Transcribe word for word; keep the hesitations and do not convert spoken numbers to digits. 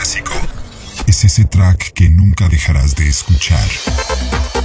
clásico. Es ese track que nunca dejarás de escuchar.